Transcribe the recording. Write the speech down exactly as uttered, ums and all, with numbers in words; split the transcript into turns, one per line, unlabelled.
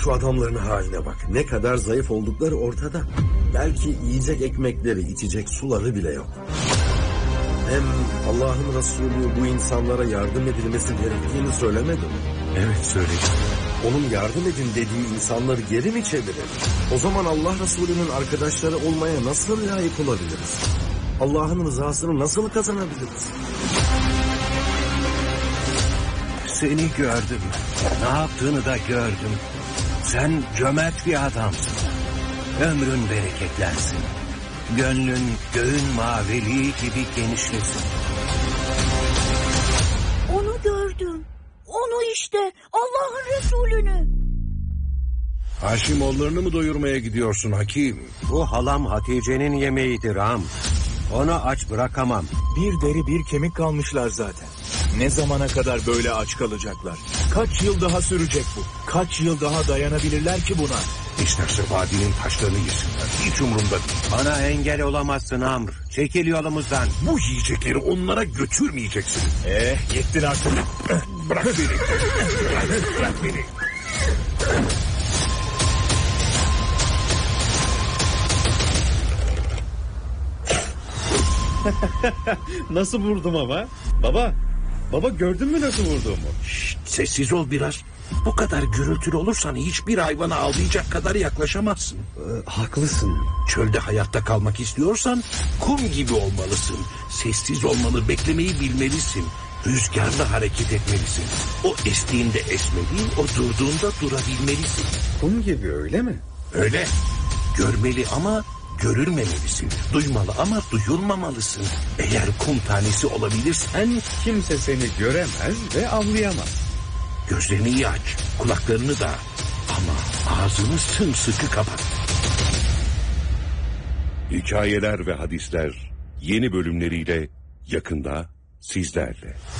Şu adamların haline bak. Ne kadar zayıf oldukları ortada. Belki yiyecek ekmekleri, içecek suları bile yok. Hem Allah'ın Resulü bu insanlara yardım edilmesi gerektiğini söylemedi mi?
Evet, söyledi.
Onun yardım edin dediği insanları geri mi çevirir? O zaman Allah Resulü'nün arkadaşları olmaya nasıl layık olabiliriz? Allah'ın rızasını nasıl kazanabiliriz?
Seni gördüm. Ne yaptığını da gördüm. Sen cömert bir adamsın. Ömrün bereketlensin. Gönlün göğün maviliği gibi genişlesin.
Onu gördüm. Onu işte. Allah'ın Resulü'nü.
Haşimoğullarını mı doyurmaya gidiyorsun Hakim?
Bu halam Hatice'nin yemeğidir ağam. Onu aç bırakamam.
Bir deri bir kemik kalmışlar zaten. Ne zamana kadar böyle aç kalacaklar? Kaç yıl daha sürecek bu? Kaç yıl daha dayanabilirler ki buna?
İsterse vadinin taşlarını yesinler. Hiç umurumda değil.
Bana engel olamazsın Amr. Çekil yolumuzdan.
Bu yiyecekleri onlara götürmeyeceksin.
Eh, yettin artık.
Bırak beni. Bırak beni.
Nasıl vurdum ama? Baba, baba gördün mü nasıl vurduğumu?
Şşt, sessiz ol biraz. Bu kadar gürültülü olursan hiçbir hayvana avlayacak kadar yaklaşamazsın.
Ee, haklısın.
Çölde hayatta kalmak istiyorsan kum gibi olmalısın. Sessiz olmalı, beklemeyi bilmelisin. Rüzgarla hareket etmelisin. O estiğinde esmeli, o durduğunda durabilmelisin.
Kum gibi öyle mi?
Öyle. Görmeli ama görülmemelisin. Duymalı ama duyulmamalısın. Eğer kum tanesi olabilirsen...
Kimse seni göremez ve avlayamaz.
Gözlerini iyi aç, kulaklarını da, ama ağzını sımsıkı kapat.
Hikayeler ve hadisler yeni bölümleriyle yakında sizlerle.